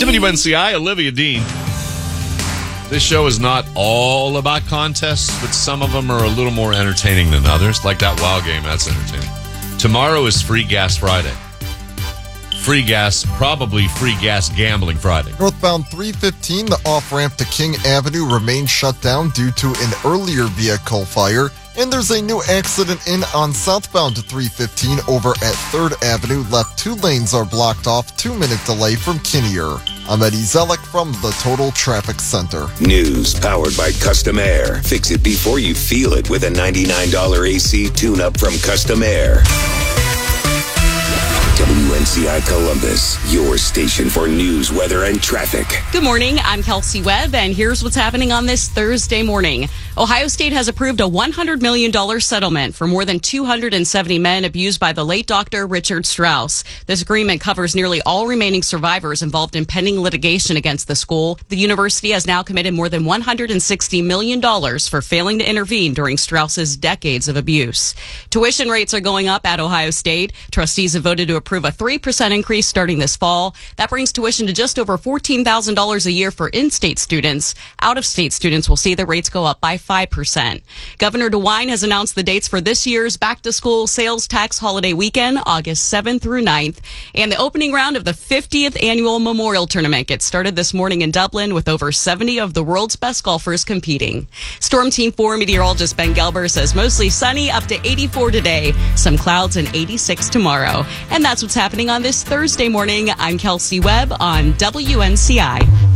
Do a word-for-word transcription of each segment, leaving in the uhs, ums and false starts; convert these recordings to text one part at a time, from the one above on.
W N C I, Olivia Dean. This show is not all about contests, but some of them are a little more entertaining than others. Like that WoW game, that's entertaining. Tomorrow is Free Gas Friday. Free gas, probably Free Gas Gambling Friday. Northbound three fifteen, the off-ramp to King Avenue remains shut down due to an earlier vehicle fire. And there's a new accident in on southbound to three fifteen over at third Avenue. Left two lanes are blocked off. Two-minute delay from Kinnear. I'm Eddie Zellick from the Total Traffic Center. News powered by Custom Air. Fix it before you feel it with a ninety-nine dollars A C tune-up from Custom Air. W N C I Columbus, your station for news, weather, and traffic. Good morning. I'm Kelsey Webb, and here's what's happening on this Thursday morning. Ohio State has approved a one hundred million dollars settlement for more than two hundred seventy men abused by the late Doctor Richard Strauss. This agreement covers nearly all remaining survivors involved in pending litigation against the school. The university has now committed more than one hundred sixty million dollars for failing to intervene during Strauss's decades of abuse. Tuition rates are going up at Ohio State. Trustees have voted to approve a three percent increase starting this fall. That brings tuition to just over fourteen thousand dollars a year for in-state students. Out-of-state students will see the rates go up by five percent. Governor DeWine has announced the dates for this year's back-to-school sales tax holiday weekend, August seventh through ninth. And the opening round of the fiftieth annual Memorial Tournament gets started this morning in Dublin with over seventy of the world's best golfers competing. Storm Team four meteorologist Ben Gelber says mostly sunny, up to eighty-four today, some clouds and eighty-six tomorrow. And that's what's happening on this Thursday morning. I'm Kelsey Webb on W N C I.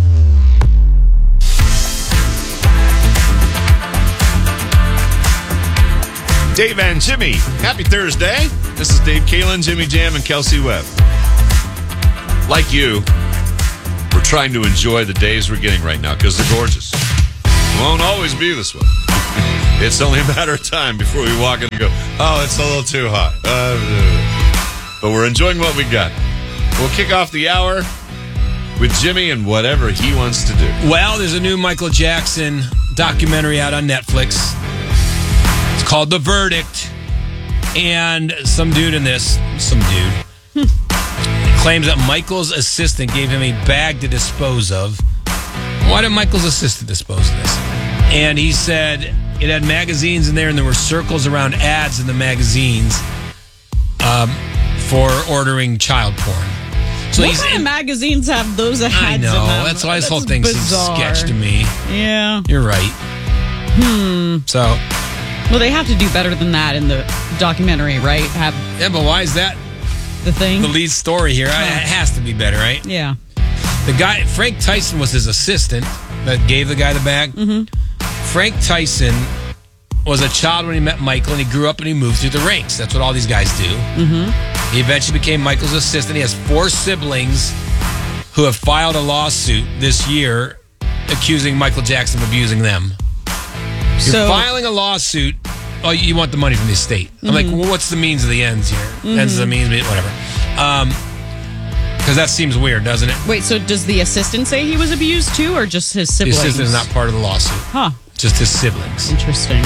Dave and Jimmy, happy Thursday. This is Dave Kalin, Jimmy Jam, and Kelsey Webb. Like you, we're trying to enjoy the days we're getting right now because they're gorgeous. It won't always be this way. It's only a matter of time before we walk in and go, oh, it's a little too hot. Uh, but we're enjoying what we got. We'll kick off the hour with Jimmy and whatever he wants to do. Well, there's a new Michael Jackson documentary out on Netflix. It's called The Verdict. And some dude in this, some dude, claims that Michael's assistant gave him a bag to dispose of. Why did Michael's assistant dispose of this? And he said it had magazines in there and there were circles around ads in the magazines um, for ordering child porn. So what he's kind in, of magazines have those ads I know. in them? That's why this That's whole thing seems bizarre. sketch to me. Yeah. You're right. Hmm. So, Well, they have to do better than that in the documentary, right? Have yeah, but why is that the thing? the lead story here? I, it has to be better, right? Yeah. The guy, Frank Tyson, was his assistant that gave the guy the bag. Mm-hmm. Frank Tyson was a child when he met Michael, and he grew up and he moved through the ranks. That's what all these guys do. Mm-hmm. He eventually became Michael's assistant. He has four siblings who have filed a lawsuit this year accusing Michael Jackson of abusing them. You're So filing a lawsuit. Oh, you want the money from the estate. I'm like, well, what's the means of the ends here? Mm-hmm. Ends of the means, whatever. Um, because that seems weird, doesn't it? wait, so does the assistant say he was abused too, or just his The siblings? assistant is not part of the lawsuit. Huh. Just his siblings. Interesting.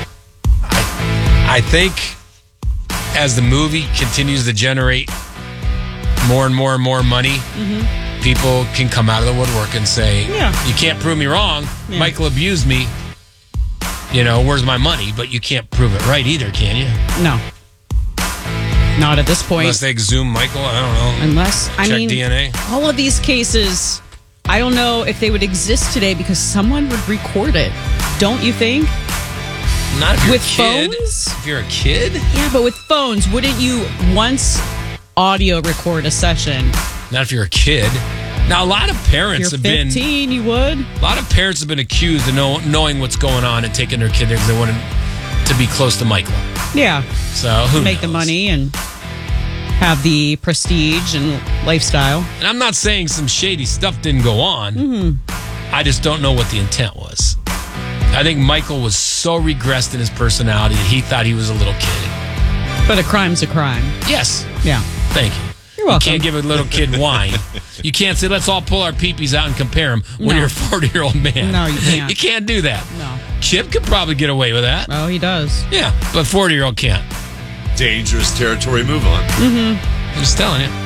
I think as the movie continues to generate more and more and more money, mm-hmm. people can come out of the woodwork and say, Yeah. you can't prove me wrong. Yeah. Michael abused me. You know, where's my money? But you can't prove it right either, can you? No. Not at this point. Unless they exhume Michael, I don't know. Unless, I Check mean, D N A. all of these cases, I don't know if they would exist today because someone would record it. Don't you think? Not if you're With a kid. phones? If you're a kid? Yeah, but with phones, wouldn't you once audio record a session? Not if you're a kid. Now, a lot of parents You're have been... fifteen, you would? A lot of parents have been accused of know, knowing what's going on and taking their kid there because they wanted to be close to Michael. Yeah. So who Make knows? the money and have the prestige and lifestyle. And I'm not saying some shady stuff didn't go on. Mm-hmm. I just don't know what the intent was. I think Michael was so regressed in his personality that he thought he was a little kid. But a crime's a crime. Yes. Yeah. Thank you. You're welcome. You can't give a little kid wine. You can't say, let's all pull our peepees out and compare them when No. you're a forty-year-old man. No, you can't. You can't do that. No. Chip could probably get away with that. Oh, he does. Yeah, but forty-year-old can't. Dangerous territory. Move on. I'm just telling you.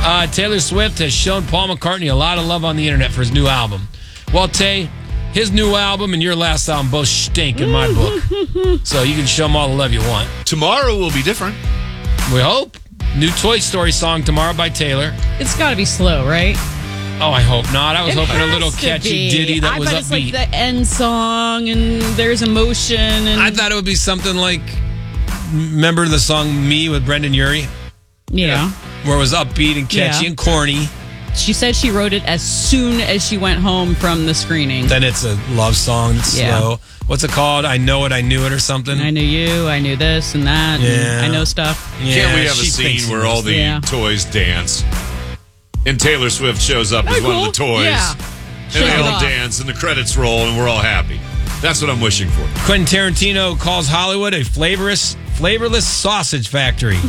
Uh, Taylor Swift has shown Paul McCartney a lot of love on the internet for his new album. Well, Tay, his new album and your last album both stink in my book. So you can show them all the love you want. Tomorrow will be different. We hope. New Toy Story song tomorrow by Taylor. It's got to be slow, right? Oh, I hope not. I was It hoping a has little to catchy be. ditty that I was bet it's upbeat. like the end song and there's emotion. And I thought it would be something like, remember the song Me with Brendan Urie? yeah. Where it was upbeat and catchy Yeah. and corny. She said she wrote it as soon as she went home from the screening. Then it's a love song that's Yeah. slow. What's it called? I Know It, I Knew It or something? I knew you, I knew this and that. Yeah. And I know stuff. Yeah, Can't we have a she thinks scene it where was. all the Yeah. toys dance? And Taylor Swift shows up as That'd one cool. of the toys. Yeah. And Shows they it all off. dance and the credits roll and we're all happy. That's what I'm wishing for. Quentin Tarantino calls Hollywood a flavorless, flavorless sausage factory.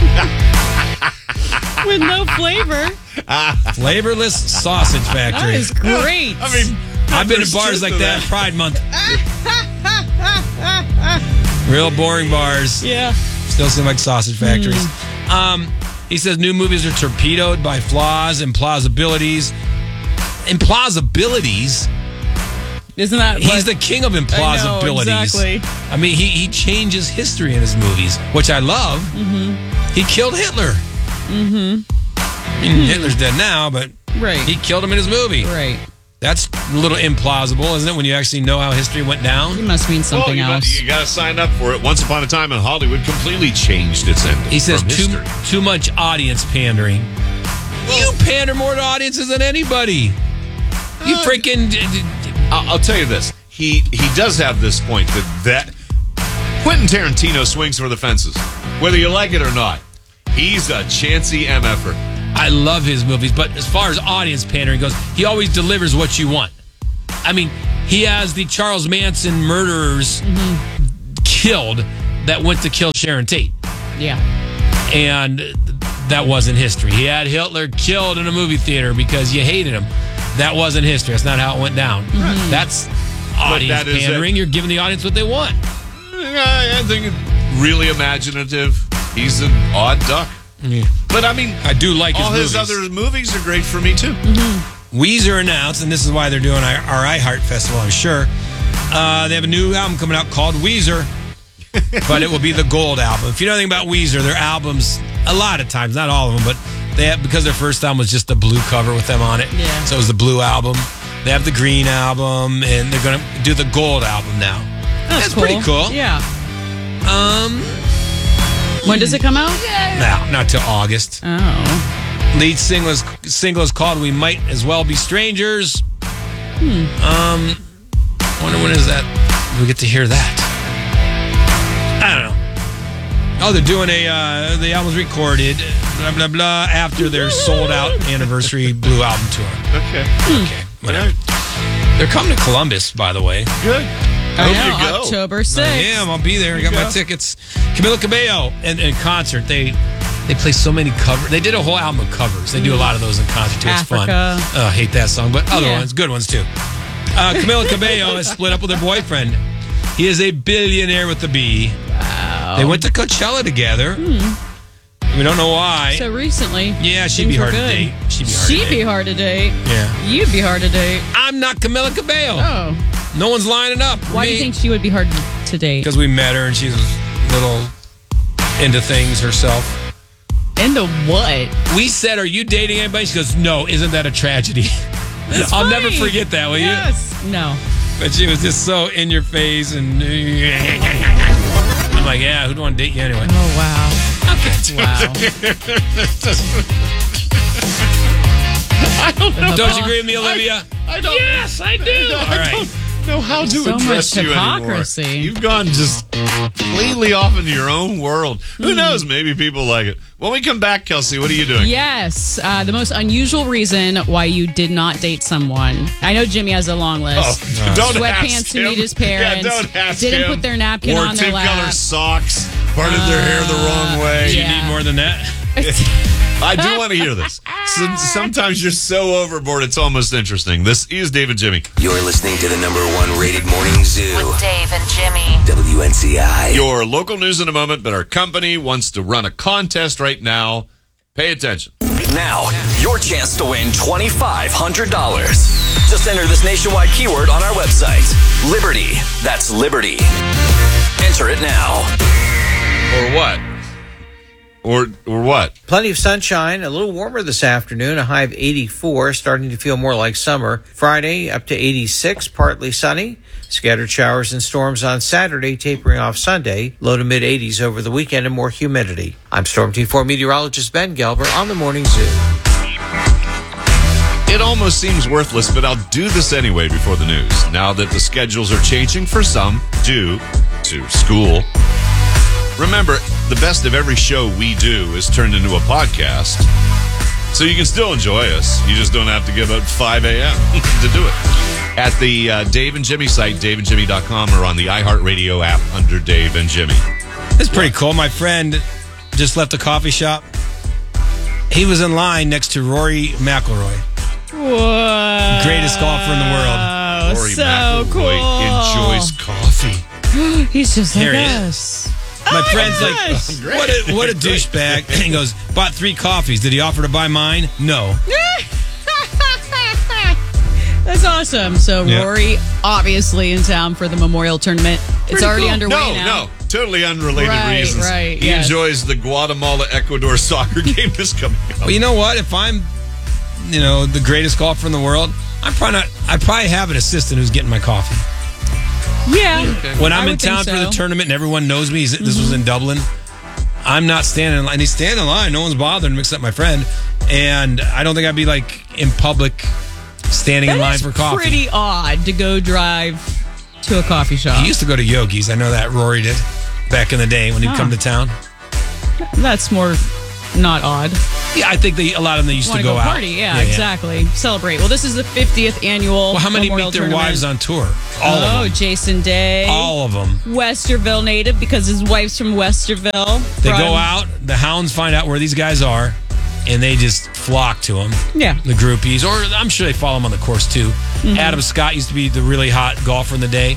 With no flavor. Flavorless sausage That factory. is great. I mean, I've been in there's bars truth like to that. Pride Month. Real boring bars. yeah. Still seem like sausage factories. Um, he says new movies are torpedoed by flaws, implausibilities. Implausibilities? Isn't that He's what- the king of I know, implausibilities. exactly. I mean, he, he changes history in his movies, which I love. Mm-hmm. He killed Hitler. Mm-hmm. I mean, Hitler's dead now, but Right. he killed him in his movie. Right. That's a little implausible, isn't it, when you actually know how history went It down? must mean Well, something you, else. got, you got to sign up for it. Once upon a time in Hollywood completely changed its ending. He says from too, history. too much audience pandering. You pander more to audiences than anybody. You Uh, freaking... I'll, I'll tell you this. He he does have this point that that Quentin Tarantino swings for the fences, whether you like it or not. He's a chancy M F-er. I love his movies, but as far as audience pandering goes, he always delivers what you want. I mean, he has the Charles Manson murderers killed that went to kill Sharon Tate. yeah. And that wasn't history. He had Hitler killed in a movie theater because you hated him. That wasn't history. That's not how it went down. That's audience that is pandering. it. You're giving the audience what they want. I I think really imaginative. He's an odd duck. Yeah. But I mean, I do like his all his movies. other movies are great for me too. Weezer announced, and this is why they're doing our, our iHeart Festival, I'm sure. Uh, they have a new album coming out called Weezer, but it will be the gold album. If you know anything about Weezer, their albums, a lot of times, not all of them, but they have, because their first album was just a blue cover with them on it. Yeah. So it was the blue album. They have the green album, and they're going to do the gold album now. That's, pretty cool. Yeah. Um, When does it come out? no, not till August. Oh. Lead single is, single is called We Might As Well Be Strangers. Hmm. Um, wonder when is that? We get to hear that. I don't know. Oh, they're doing a, uh, the album's recorded, blah, blah, blah, after their sold out anniversary Blue album tour. Okay, Okay, whatever. They're coming to Columbus, by the way. good. I Hope know, you go. October sixth. I am. I'll be there. I got my go. tickets. Camila Cabello and in concert. They they play so many covers. They did a whole album of covers. They do a lot of those in concert too. It's fun. Africa. Oh, I hate that song, but other Yeah. ones, good ones too. Uh, Camila Cabello has split up with her boyfriend. He is a billionaire with a B. Wow. They went to Coachella together. We don't know why. So recently. yeah, she'd things be were hard to good. date. She'd be hard She'd to be date. hard to date. Yeah. You'd be hard to date. I'm not Camila Cabello. Oh. No one's lining up. Why do you think she would be hard to date? Because we met her and she's a little into things herself. Into what? We said, "Are you dating anybody?" She goes, "No." Isn't that a tragedy? That's I'll funny. never forget that. Will Yes. No. you? But she was just so in your face, and I'm like, "Yeah, who'd want to date you anyway?" Oh, wow. Wow. I don't know. Don't you agree with me, Olivia? I don't. Yes, I do. All right. know how to So address much you hypocrisy. anymore. You've gone just completely off into your own world. Who knows? Maybe people like it. When we come back, Kelsey, what are you doing? Yes, uh, the most unusual reason why you did not date someone. I know Jimmy has a long list. Oh, don't Sweatpants ask to him. meet his parents. Yeah, don't ask Didn't him. put their napkin Wore on their two-color lap. socks. Parted their hair the wrong way. Do you Yeah. need more than that? I do want to hear this. Some, sometimes you're so overboard, it's almost interesting. This is Dave and Jimmy. You're listening to the number one rated morning zoo, With Dave and Jimmy. W N C I. Your local news in a moment, but our company wants to run a contest right now. Pay attention. Now, your chance to win twenty-five hundred dollars. Just enter this nationwide keyword on our website. Liberty. That's Liberty. Enter it now. Or what? Or or what? Plenty of sunshine, a little warmer this afternoon, a high of eighty-four, starting to feel more like summer. Friday, up to eighty-six, partly sunny. Scattered showers and storms on Saturday, tapering off Sunday. Low to mid-eighties over the weekend and more humidity. I'm Storm Team four meteorologist Ben Gelber on the Morning Zoo. It almost seems worthless, but I'll do this anyway before the news. Now that the schedules are changing for some due to school. Remember, the best of every show we do is turned into a podcast. So you can still enjoy us. You just don't have to get up at five a.m. to do it. At the uh, Dave and Jimmy site, dave and jimmy dot com, or on the iHeartRadio app under Dave and Jimmy. It's pretty cool. My friend just left a coffee shop. He was in line next to Rory McIlroy. Whoa. Greatest golfer in the world. Rory so McIlroy cool. enjoys coffee. He's just Here like he us. My Oh friend's my like, gosh. what a, what a douchebag. And he goes, bought three coffees. Did he offer to buy mine? No. That's awesome. So Yeah. Rory, obviously in town for the Memorial Tournament. It's Pretty already cool. underway no, now. No, totally unrelated Right, reasons. right, he yes. enjoys the Guatemala-Ecuador soccer game that's coming up. Well, you know what? If I'm, you know, the greatest golfer in the world, I'm probably not, I probably have an assistant who's getting my coffee. Yeah. When I I'm in would think town for so. the tournament and everyone knows me, this was in Dublin, I'm not standing in line. He's standing in line. No one's bothering him except my friend. And I don't think I'd be like in public standing That in line is for coffee. pretty odd to go drive to a coffee shop. He used to go to Yogi's. I know that Rory did back in the day when he'd Huh. come to town. That's more not odd. Yeah, I think they, a lot of them they used Want to to go, go out. party? Yeah, exactly. Celebrate. Well, this is the fiftieth annual. Well, how many Memorial meet their Tournament. wives on tour? All oh, of them. Jason Day. All of them. Westerville native because his wife's from Westerville. They From- go out, the hounds find out where these guys are, and they just flock to them. Yeah. The groupies, or I'm sure they follow them on the course too. Mm-hmm. Adam Scott used to be the really hot golfer in the day.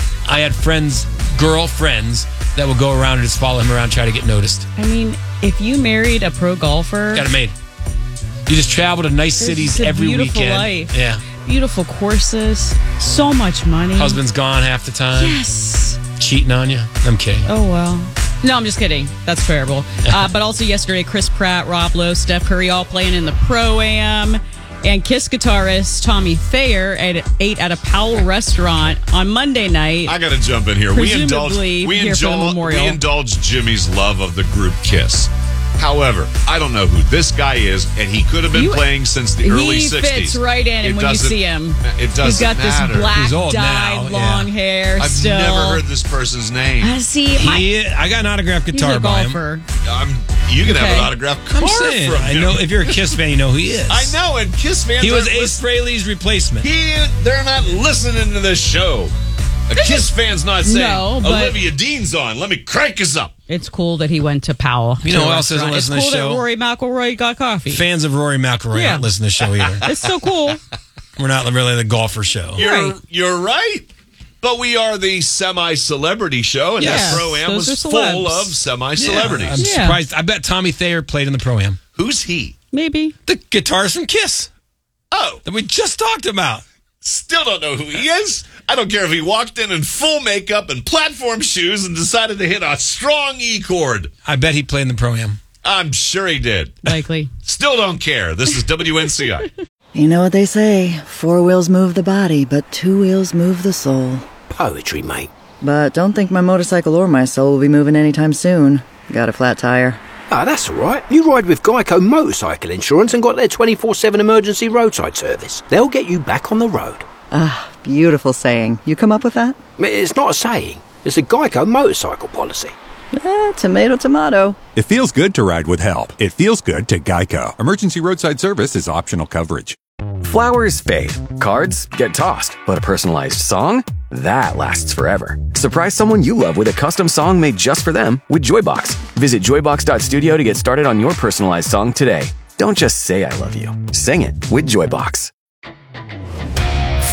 I had friends, girlfriends, that would go around and just follow him around, try to get noticed. I mean, if you married a pro golfer, Got it made. You just travel to nice It's cities just a every beautiful weekend. life. Yeah. beautiful courses, so much money. Husband's gone half the time. Yes. Cheating on you. I'm kidding. Oh, well. No, I'm just kidding. That's terrible. Uh, but also yesterday, Chris Pratt, Rob Lowe, Steph Curry all playing in the Pro-Am. And Kiss guitarist Tommy Thayer at, ate at a Powell restaurant on Monday night. I got to jump in here. We indulge, Presumably we, here for the indulge, memorial. we indulge Jimmy's love of the group Kiss. However, I don't know who this guy is, and he could have been You- playing since the early he sixties. fits right in, It and when you doesn't- see him, it doesn't he's got matter. this black He's old dyed now, long yeah. hair. I've still, never heard this person's name. I see. My, He, I got an autographed he's guitar a by him. golfer. I'm, you can have Okay. an autographed card I'm saying, from I him. know if you're a Kiss fan, you know who he is. I know, and Kiss fans He was aren't Ace listening. Frehley's replacement. He, they're not listening to this show. A Kiss fan's not saying, No, but- Olivia Dean's on. Let me crank us up. It's cool that he went to Powell. You know to a who else doesn't restaurant. listen to It's the cool show? that Rory McIlroy got coffee. Fans of Rory McIlroy Yeah. don't listen to the show either. It's so cool. We're not really the golfer show. You're, Right. you're right. But we are the semi-celebrity show, and Yes, this Pro-Am those was are full celebs. of semi-celebrities. I'm Yeah. surprised. I bet Tommy Thayer played in the Pro-Am. Who's he? Maybe. The guitarist from Kiss Oh, that we just talked about. still don't know who he is. I don't care if he walked in in full makeup and platform shoes and decided to hit a strong E chord. I bet he played in the Pro-Am. I'm sure he did. Likely. Still don't care. This is W N C I. You know what they say, four wheels move the body, but two wheels move the soul. Poetry, mate. But don't think my motorcycle or my soul will be moving anytime soon. Got a flat tire. Ah, that's all right. You ride with Geico Motorcycle Insurance and got their twenty-four seven emergency roadside service. They'll get you back on the road. Ah, beautiful saying. You come up with that? It's not a saying. It's a Geico motorcycle policy. Eh, tomato, tomato. It feels good to ride with help. It feels good to Geico. Emergency roadside service is optional coverage. Flowers fade, cards get tossed, but a personalized song? That lasts forever. Surprise someone you love with a custom song made just for them with Joybox. Visit joybox dot studio to get started on your personalized song today. Don't just say I love you. Sing it with Joybox.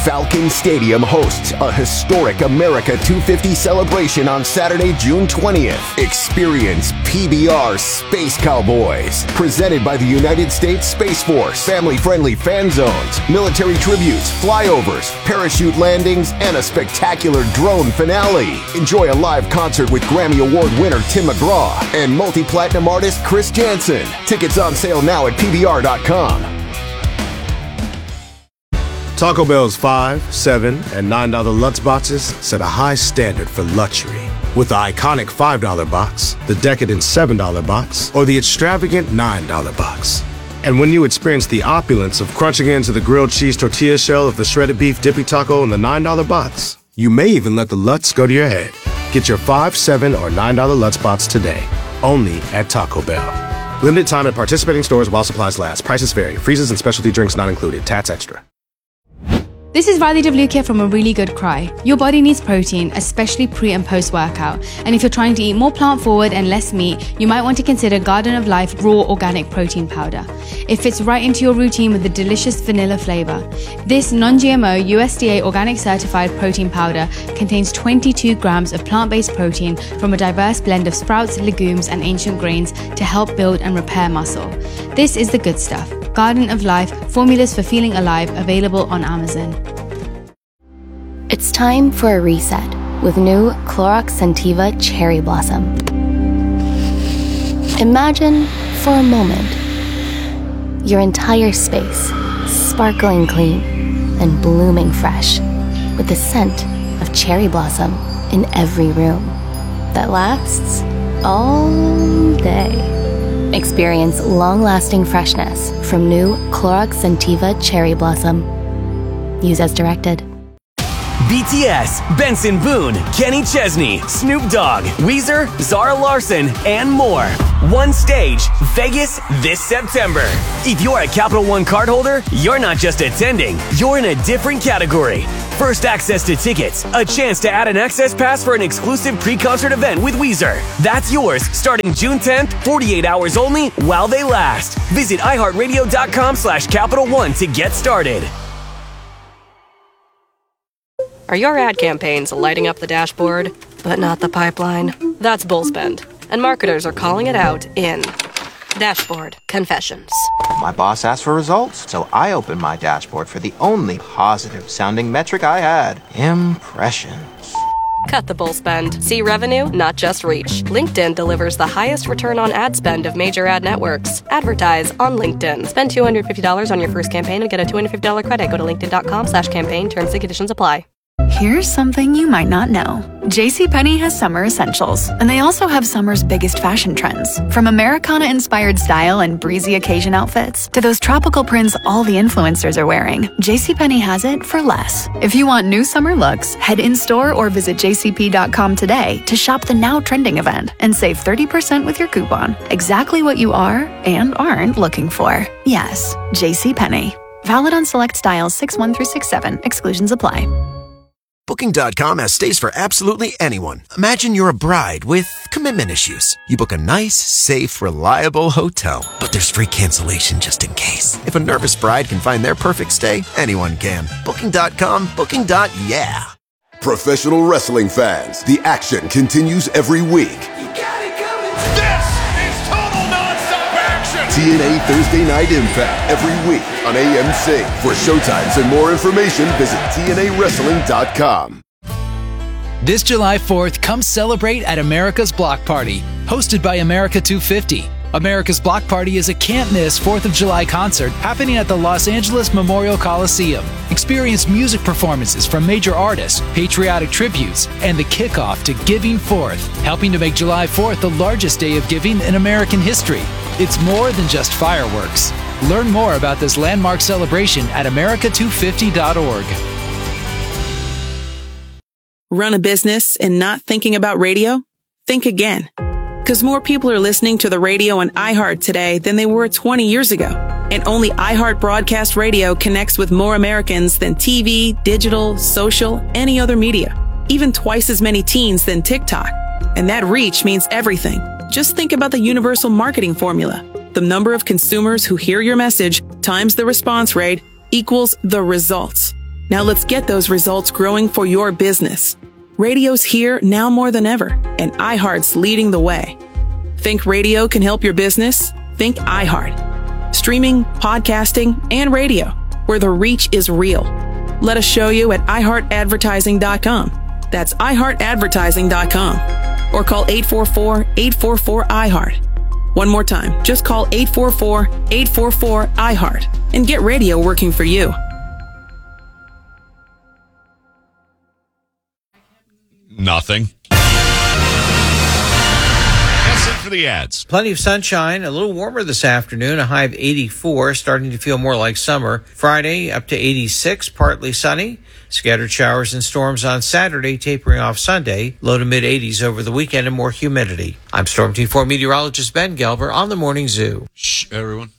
Falcon Stadium hosts a historic America two fifty celebration on Saturday, June twentieth. Experience P B R Space Cowboys, presented by the United States Space Force. Family-friendly fan zones, military tributes, flyovers, parachute landings, and a spectacular drone finale. Enjoy a live concert with Grammy Award winner Tim McGraw and multi-platinum artist Chris Jansen. Tickets on sale now at P B R dot com. Taco Bell's five, seven, and nine dollar Lutz boxes set a high standard for luxury. With the iconic five dollar box, the decadent seven dollar box, or the extravagant nine dollar box. And when you experience the opulence of crunching into the grilled cheese tortilla shell of the shredded beef dippy taco in the nine dollar box, you may even let the Lutz go to your head. Get your five, seven, or nine dollar Lutz box today, only at Taco Bell. Limited time at participating stores while supplies last. Prices vary. Freezes and specialty drinks not included. Tats extra. This is Riley DeVluke from A Really Good Cry. Your body needs protein, especially pre and post workout. And if you're trying to eat more plant forward and less meat, you might want to consider Garden of Life Raw Organic Protein Powder. It fits right into your routine with a delicious vanilla flavor. This non-G M O U S D A organic certified protein powder contains twenty-two grams of plant-based protein from a diverse blend of sprouts, legumes, and ancient grains to help build and repair muscle. This is the good stuff. Garden of Life, formulas for feeling alive, available on Amazon. It's time for a reset with new Clorox Scentiva Cherry Blossom. Imagine, for a moment, your entire space sparkling clean and blooming fresh with the scent of cherry blossom in every room that lasts all day. Experience long-lasting freshness from new Clorox Scentiva Cherry Blossom. Use as directed. B T S, Benson Boone, Kenny Chesney, Snoop Dogg, Weezer, Zara Larson, and more. One stage, Vegas this September. If you're a Capital One cardholder, you're not just attending, you're in a different category. First access to tickets, a chance to add an access pass for an exclusive pre-concert event with Weezer. That's yours starting June tenth, forty-eight hours only while they last. Visit iHeartRadio.com slash Capital One to get started. Are your ad campaigns lighting up the dashboard, but not the pipeline? That's Bullspend, and marketers are calling it out in Dashboard Confessions. My boss asked for results, so I opened my dashboard for the only positive-sounding metric I had, impressions. Cut the bull spend. See revenue, not just reach. LinkedIn delivers the highest return on ad spend of major ad networks. Advertise on LinkedIn. Spend two hundred fifty dollars on your first campaign and get a two hundred fifty dollars credit. Go to linkedin.com slash campaign. Terms and conditions apply. Here's something you might not know. JCPenney has summer essentials, and they also have summer's biggest fashion trends. From Americana-inspired style and breezy occasion outfits to those tropical prints all the influencers are wearing, JCPenney has it for less. If you want new summer looks, head in-store or visit j c p dot com today to shop the now trending event and save thirty percent with your coupon. Exactly what you are and aren't looking for. Yes, JCPenney. Valid on select styles six one through six seven. Exclusions apply. Booking dot com has stays for absolutely anyone. Imagine you're a bride with commitment issues. You book a nice, safe, reliable hotel, but there's free cancellation just in case. If a nervous bride can find their perfect stay, anyone can. Booking dot com, booking. Yeah. Professional wrestling fans, the action continues every week. T N A Thursday Night Impact every week on A M C. For showtimes and more information, visit T N A wrestling dot com. This July fourth, come celebrate at America's Block Party, hosted by America two fifty. America's Block Party is a can't-miss fourth of July concert happening at the Los Angeles Memorial Coliseum. Experience music performances from major artists, patriotic tributes, and the kickoff to Giving Fourth, helping to make July fourth the largest day of giving in American history. It's more than just fireworks. Learn more about this landmark celebration at america two fifty dot org. Run a business and not thinking about radio? Think again. Because more people are listening to the radio on iHeart today than they were twenty years ago. And only iHeart Broadcast Radio connects with more Americans than T V, digital, social, any other media. Even twice as many teens than TikTok. And that reach means everything. Just think about the universal marketing formula. The number of consumers who hear your message times the response rate equals the results. Now let's get those results growing for your business. Radio's here now more than ever, and iHeart's leading the way. Think radio can help your business? Think iHeart. Streaming, podcasting, and radio, where the reach is real. Let us show you at i heart advertising dot com. That's i heart advertising dot com. Or call eight four four, eight four four, I heart. One more time, just call eight four four, eight four four, I heart and get radio working for you. Nothing. That's it for the ads. Plenty of sunshine, a little warmer this afternoon, a high of eighty-four, starting to feel more like summer. Friday up to eighty-six, partly sunny. Scattered showers and storms on Saturday, tapering off Sunday. Low to mid eighties over the weekend and more humidity. I'm Storm Team four meteorologist Ben Gelber on the Morning Zoo. Shh, everyone.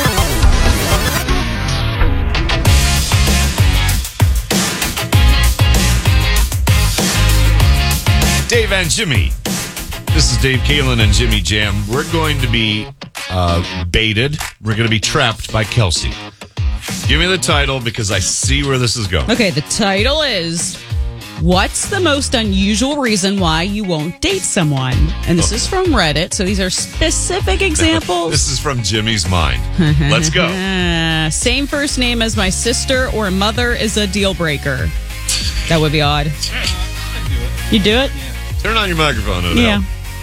Dave and Jimmy. This is Dave Kalen and Jimmy Jam. We're going to be uh, baited. We're going to be trapped by Kelsey. Give me the title because I see where this is going. Okay, the title is What's the Most Unusual Reason Why You Won't Date Someone? And this okay. is from Reddit, so these are specific examples. This is from Jimmy's mind. Let's go. Same first name as my sister or mother is a deal breaker. That would be odd. You do it? Yeah. Turn on your microphone. Odell. Yeah.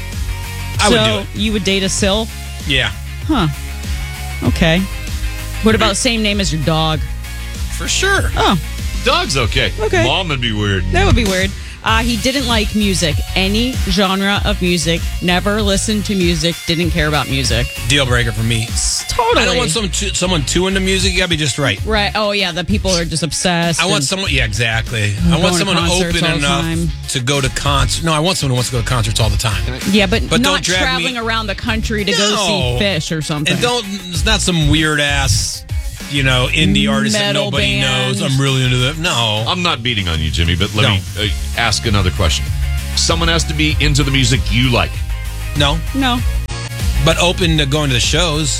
I so would do it. You would date a Sil? Yeah. Huh. Okay. What about same name as your dog? For sure. Oh. Dog's okay. Okay. Mom would be weird. That would be weird. Uh, he didn't like music. Any genre of music. Never listened to music. Didn't care about music. Deal breaker for me. Totally. I don't want someone too, someone too into music. You gotta be just right. Right. Oh, yeah. The people are just obsessed. I want someone, yeah, exactly. I want someone open enough to go to concerts. No, I want someone who wants to go to concerts all the time. Yeah, but, but not don't drag traveling me. around the country to no. go see Fish or something. And don't, it's not some weird ass, you know, indie artist that Metal nobody band. knows. I'm really into that. No. I'm not beating on you, Jimmy, but let No. me uh, ask another question. Someone has to be into the music you like. No. No. But open to going to the shows.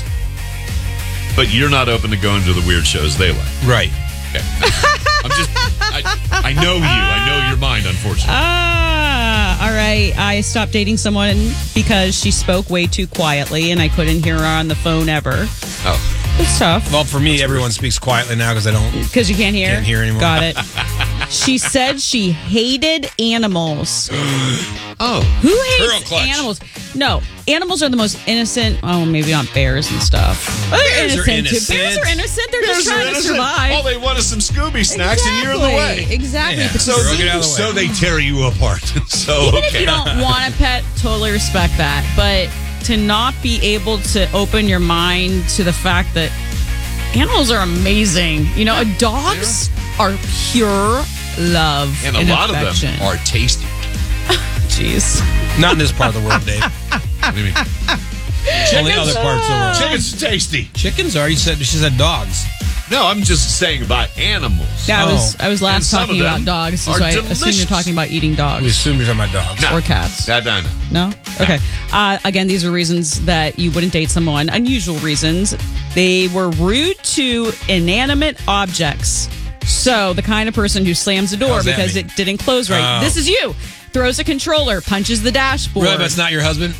But you're not open to going to the weird shows they like. Right. Okay. I'm just, I, I know you. I know your mind, unfortunately. Ah, all right. I stopped dating someone because she spoke way too quietly and I couldn't hear her on the phone ever. Oh. It's tough. Well, for me, everyone speaks quietly now because I don't. Because you can't hear? Can't hear anymore. Got it. She said she hated animals. Oh. Who Turtle hates clutch. animals? No. Animals are the most innocent. Oh, maybe not bears and stuff. Oh, they're Bears are innocent, too. innocent. Bears are innocent. They're Bears just are trying to innocent. survive. All they want is some Scooby snacks and you're in the way. Exactly. Yeah. But So, you Get out of the way. so they tear you apart. So, Even okay. if you don't want a pet, totally respect that. But to not be able to open your mind to the fact that animals are amazing. You know, dogs are pure love And a and lot affection. of them are tasty. Jeez. Not in this part of the world, Dave. What do you mean? Only other parts of the world. Chicken's tasty. Chickens are? You said she said dogs. No, I'm just saying about animals. Yeah, I was Oh. I was And last some talking of about them dogs, so are I assume delicious. you're talking about eating We dogs assume you're talking about dogs. No. or cats. No, no, no. No? Okay. Uh, again, these are reasons that you wouldn't date someone. Unusual reasons. They were rude to inanimate objects. So the kind of person who slams a door How's that because mean? it didn't close right. Oh. This is you. Throws a controller, punches the dashboard. Really? That's not your husband?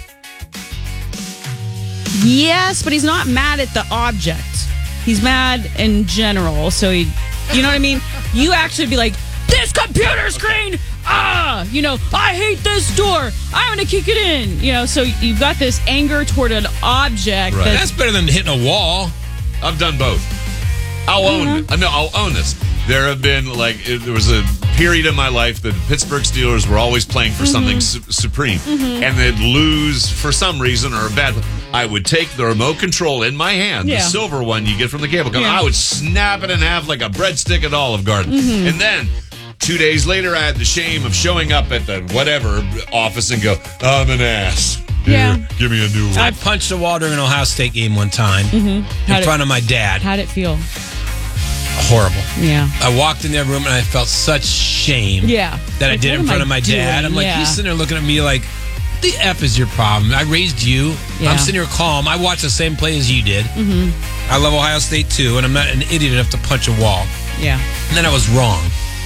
Yes, but he's not mad at the object. He's mad in general. So he, you know what I mean? You actually be like, this computer screen, ah, you know, I hate this door. I'm going to kick it in. You know, so you've got this anger toward an object. Right. That's, That's better than hitting a wall. I've done both. I'll own. Uh, no, I'll own this. There have been like it, there was a period in my life that the Pittsburgh Steelers were always playing for something su- supreme, and they'd lose for some reason or a bad. I would take the remote control in my hand, Yeah. the silver one you get from the cable company. Yeah. I would snap it in half like a breadstick at Olive Garden, Mm-hmm. and then. Two days later, I had the shame of showing up at the whatever office and go, I'm an ass. Here, Yeah. give me a new one. I punched a wall during an Ohio State game one time in How'd it- front of my dad. how'd it feel? Horrible. Yeah. I walked in that room and I felt such shame Yeah. that I Like, did what in am front I of my dad. doing? I'm like, Yeah. he's sitting there looking at me like, what the F is your problem? I raised you. Yeah. I'm sitting here calm. I watched the same play as you did. Mm-hmm. I love Ohio State too, and I'm not an idiot enough to punch a wall. Yeah. And then I was wrong.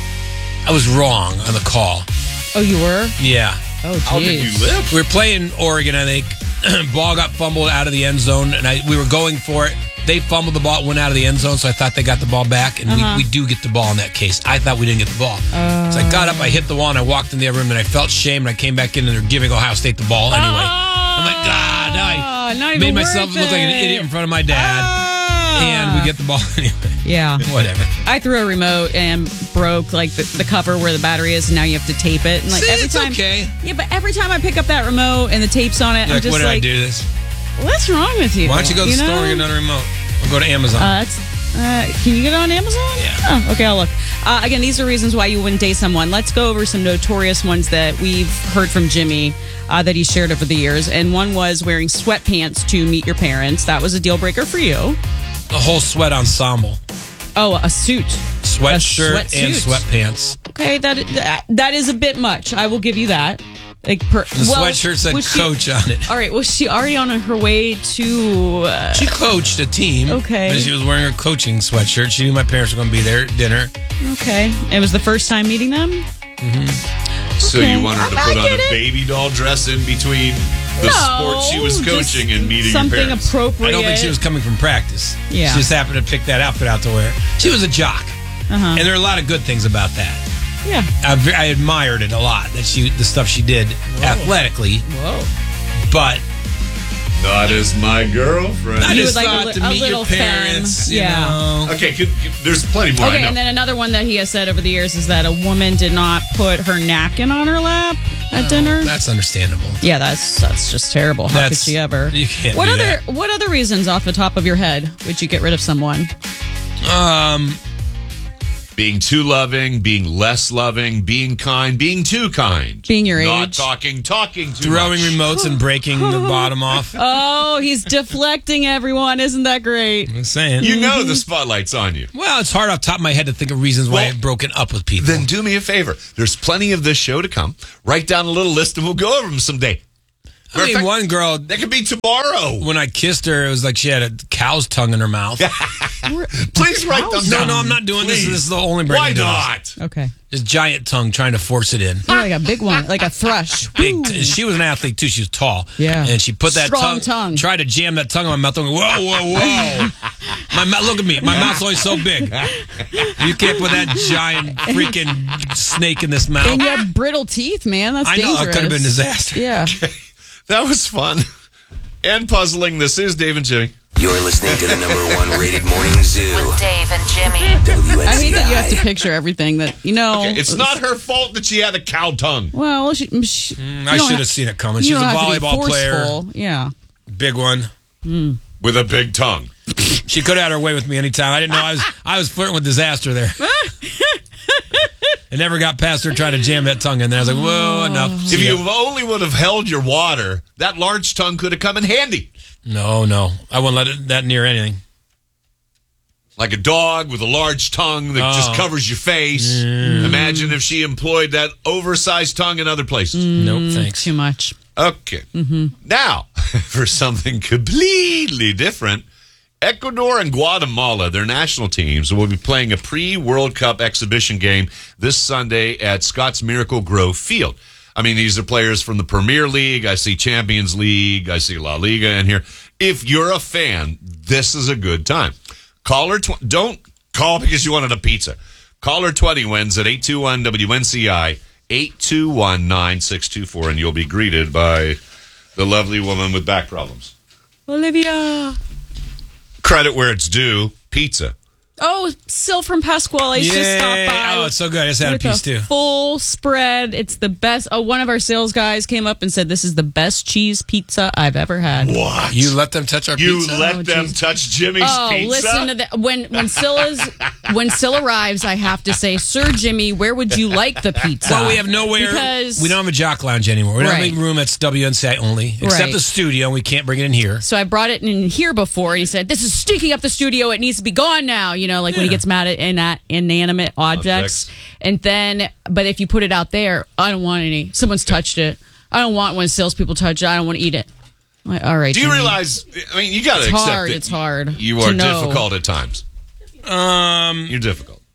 I was wrong on the call. Oh, you were? Yeah. Oh, geez. How did you live? We were playing Oregon, I think. Ball got fumbled out of the end zone, and I we were going for it. They fumbled the ball, went out of the end zone, so I thought they got the ball back, and Uh-huh. we, we do get the ball in that case. I thought we didn't get the ball. Uh, so I got up, I hit the wall, and I walked in the other room, and I felt shame, and I came back in, and they're giving Ohio State the ball anyway. I'm like, God, I not even made myself worth look like an it. idiot in front of my dad, and we get the ball anyway. Yeah. Whatever. I threw a remote and broke like the, the cover where the battery is, and now you have to tape it. And like See, every it's time, okay. Yeah, but every time I pick up that remote and the tape's on it, You're I'm like, just what did like, I do to this? what's wrong with you? Why don't you go to the know? store and get another remote? Or go to Amazon. Uh, that's, uh, can you get it on Amazon? Yeah. Oh, okay, I'll look. Uh, again, these are reasons why you wouldn't date someone. Let's go over some notorious ones that we've heard from Jimmy uh, that he shared over the years. And one was wearing sweatpants to meet your parents. That was a deal breaker for you. The whole sweat ensemble. Oh, a suit. Sweatshirt A and sweatsuit. sweatpants. Okay, that, that that is a bit much. I will give you that. Like per, The well, sweatshirt said was she- coach on it. All right, was she already on her way to? Uh, She coached a team. Okay. But she was wearing her coaching sweatshirt. She knew my parents were going to be there at dinner. okay, it was the first time meeting them. Mm-hmm. So Okay. you want her to I put on get a it. baby doll dress in between the No, sport she was just coaching and meeting something your parents? appropriate. I don't think she was coming from practice. Yeah. She just happened to pick that outfit out to wear. She was a jock. Uh-huh. And there are a lot of good things about that. Yeah. I, I admired it a lot, that she, the stuff she did athletically. Whoa. But That is my girlfriend. I You just would like a thought li- to a meet your little femme. parents, you Yeah. know. Okay, could, could- there's plenty more. I Okay, know. and then another one that he has said over the years is that a woman did not put her napkin on her lap at dinner. That's understandable. Yeah, that's that's just terrible. How That's- could she ever? you can't What do other that. What other reasons off the top of your head would you get rid of someone? Um, Being too loving, being less loving, being kind, being too kind. Being your Not age. talking, talking too throwing much. remotes and breaking the bottom off. Oh, he's deflecting everyone. Isn't that great? I'm saying. You know the spotlight's on you. Well, it's hard off the top of my head to think of reasons why Well, I've broken up with people. Then do me a favor. There's plenty of this show to come. Write down a little list and we'll go over them someday. I mean, one girl, That could be tomorrow. when I kissed her, it was like she had a cow's tongue in her mouth. Please write them No, down. no, I'm not doing this. Please. This is the only Why brain not? Okay. This giant tongue trying to force it in. Yeah, like a big one, like a thrush. Big. T- she was an athlete too. She was tall. Yeah. And she put that Strong tongue, tongue. tried to jam that tongue in my mouth. I'm going, whoa, whoa, whoa. My mouth. Look at me. My mouth's only so big. You can't put that giant freaking snake in this mouth. And you have brittle teeth, man. That's I know, dangerous. it could have been a disaster. Yeah. That was fun and puzzling. This is Dave and Jimmy. You're listening to the number one rated morning zoo. With Dave and Jimmy. W N C I. I hate that you have to picture everything that, you know. Okay, it's not her fault that she had a cow tongue. Well, she, she, Mm, you I don't should have- have seen it coming. you She's a don't have to be volleyball player. forceful. Yeah. Big one. With a big tongue. She could have had her way with me anytime. I didn't know I was I was flirting with disaster there. It never got past her trying to jam that tongue in there. I was like, whoa, enough. If you only would have held your water, that large tongue could have come in handy. No, no. I wouldn't let it that near anything. Like a dog with a large tongue that just Oh. covers your face. Imagine if she employed that oversized tongue in other places. Nope, thanks. Too much. Okay. Now, for something completely different, Ecuador and Guatemala, their national teams, will be playing a pre-World Cup exhibition game this Sunday at Scott's Miracle Grove Field. I mean, these are players from the Premier League. I see Champions League. I see La Liga in here. If you're a fan, this is a good time. Caller, tw- don't call because you wanted a pizza. Caller twenty wins at eight two one W N C I, eight two one nine six two four, and you'll be greeted by the lovely woman with back problems. Olivia. Credit where it's due. Pizza. Oh, Sil from Pasquale's just Yay. stopped by. Oh, it's so good. I just had a with piece, too. Full spread. It's the best. Oh, one of our sales guys came up and said, this is the best cheese pizza I've ever had. What? You let them touch our You pizza? let Oh, them geez. touch Jimmy's Oh, pizza? listen to that. When when Scylla's when Scylla arrives, I have to say, Sir Jimmy, where would you like the pizza? Well, we have nowhere. Because We don't have a jock lounge anymore. We don't Right. have a room that's W N C I only, except Right. the studio. We can't bring it in here. So I brought it in here before, and he said, "This is stinking up the studio. It needs to be gone now." You know, like when he gets mad at ina- inanimate objects. Objects. And then, but if you put it out there, I don't want any. Someone's touched it. I don't want when salespeople touch it. I don't want to eat it. I'm like, all right. Do you Jimmy. realize, I mean, you got to It's accept hard. that It's hard you to are know. difficult at times. Um, You're difficult.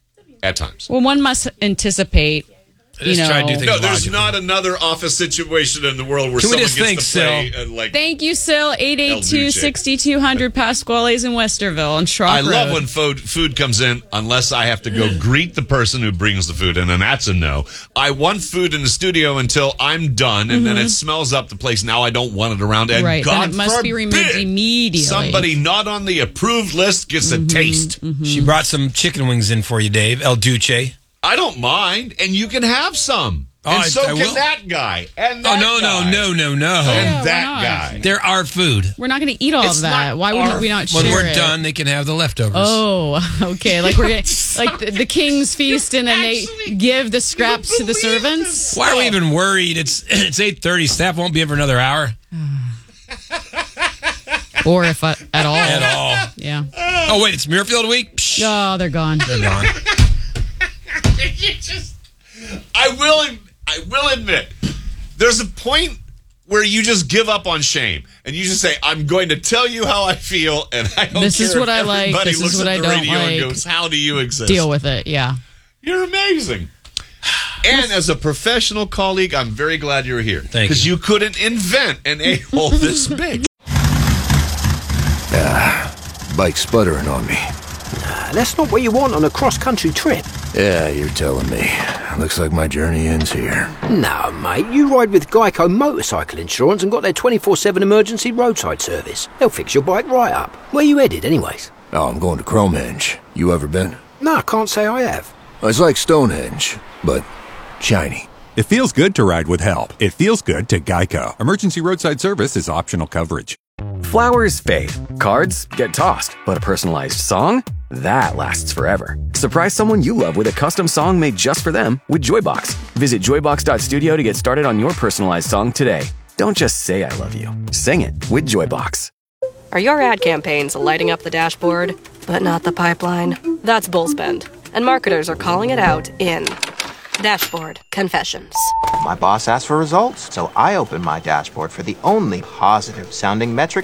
at times. Well, one must anticipate. You know, no, there's not another office situation in the world where Can we someone just gets think, to play. Sil? Uh, like, Thank you, Sil. eight eight two, six two hundred Pasquale's in Westerville on Schrock I Road. love when food food comes in, unless I have to go greet the person who brings the food, and then that's a no. I want food in the studio until I'm done, and then Mhm. it smells up the place. Now I don't want it around, and Right, then God it must be forbid removed immediately. somebody not on the approved list gets a taste. She brought some chicken wings in for you, Dave. El Duce. I don't mind, and you can have some. Oh, and I- so I can will. that guy. And Oh, that no, no, guy. no, no, no. And Yeah, why that not? guy. They're our food. We're not going to eat all It's of that. not Why would our- we not share When we're it? done, they can have the leftovers. Oh, okay. Like we're getting like the, the king's feast, and then they give the scraps to the servants. Why are we even worried? It's it's eight thirty. Staff won't be in for another hour. Or if I, at all. At all. Yeah. Oh, wait, it's Muirfield week? Psh, Oh, they're gone. they're gone. You just, I will, I will admit, there's a point where you just give up on shame and you just say, "I'm going to tell you how I feel," and I don't This care is what if I like, everybody this is looks what at I the don't radio and like. goes, "How do you exist?" Deal with it. Yeah. You're amazing. And as a professional colleague, I'm very glad you're here. Thank Because you couldn't invent an a-hole this big. Ah, bike's sputtering on me. Nah, that's not what you want on a cross-country trip. Yeah, you're telling me. Looks like my journey ends here. No, mate, you ride with Geico Motorcycle Insurance and got their twenty-four seven emergency roadside service. They'll fix your bike right up. Where you headed, anyways? Oh, I'm going to Cromehenge. You ever been? No, I can't say I have. It's like Stonehenge, but shiny. It feels good to ride with help. It feels good to Geico. Emergency roadside service is optional coverage. Flowers fade, cards get tossed, but a personalized song? That lasts forever. Surprise someone you love with a custom song made just for them with Joybox. Visit joybox dot studio to get started on your personalized song today. Don't just say I love you. Sing it with Joybox. Are your ad campaigns lighting up the dashboard, but not the pipeline? That's Bullspend, and marketers are calling it out in Dashboard Confessions. My boss asked for results, so I opened my dashboard for the only positive sounding metric